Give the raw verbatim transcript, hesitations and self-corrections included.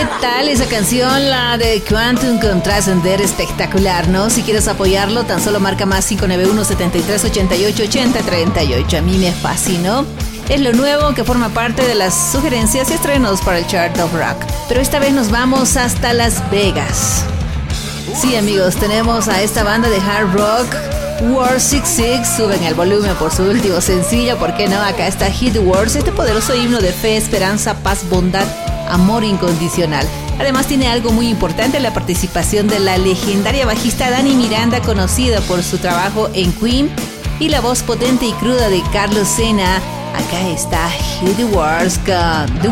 ¿Qué tal esa canción? La de Quantum con Trascender, espectacular, ¿no? Si quieres apoyarlo, tan solo marca más cinco nueve uno, siete tres ocho ocho, ocho cero tres ocho. A mí me fascinó. Es lo nuevo que forma parte de las sugerencias y estrenos para el Chart of Rock. Pero esta vez nos vamos hasta Las Vegas. Sí, amigos, tenemos a esta banda de hard rock, War sesenta y seis. Suben el volumen por su último sencillo, ¿por qué no? Acá está Hit Wars, este poderoso himno de fe, esperanza, paz, bondad, amor incondicional. Además tiene algo muy importante, la participación de la legendaria bajista Dani Miranda, conocida por su trabajo en Queen, y la voz potente y cruda de Carlos Sena. Acá está Hit Wars con The